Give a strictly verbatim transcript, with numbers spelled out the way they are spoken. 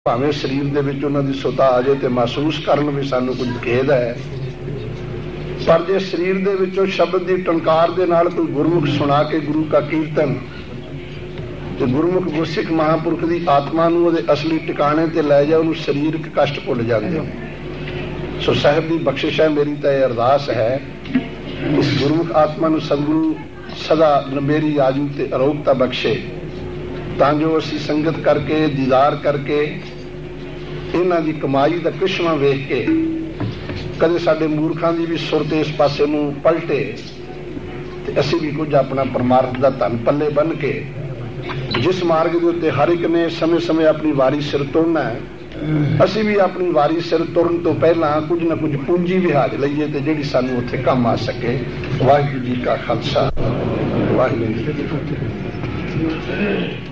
भावें शरीर दे विच उन्हां दी सुता आ जाए तो महसूस करन भी सानू कुछ खेद है, पर जे शरीर दे विचों शब्द की टंकार दे नाल कोई गुरमुख सुना के गुरु का कीर्तन ते गुरमुख गुरसिख महापुरख की आत्मा नूं उहदे असली टिकाणे ते लै जाए, उहनूं शरीरक कष्ट भुल जांदे। सो साहिब की बख्शिश है, मेरी तो यह अरदास है, इस गुरमुख आत्मा नूं सतगुरु सदा नबेरी आजू ते अरोगता बख्शे, तां जो असीं संगत करके दीदार करके इन्हां दी कमाई दा कृष्णा वेख के कदे साडे मूर्खां दी भी सुरत इस पासे नूं पलटे ते असीं भी कुछ अपना परमार्थ दा धन पल्ले बन के जिस मार्ग दे उत्ते हर एक ने समय समय अपनी वारी सिर तुरना है, असीं भी अपनी वारी सिर तुरन तो पहला कुछ ना कुछ पूंजी विहाज लईए ते जिहड़ी सानूं उत्थे काम आ सके। वाहिगुरू जी का खालसा, वाहिगुरू जी की फतेह।